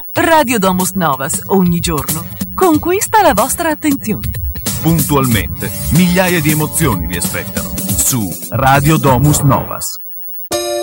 Radio Domus Novas, ogni giorno, conquista la vostra attenzione. Puntualmente, migliaia di emozioni vi aspettano su Radio Domus Novas.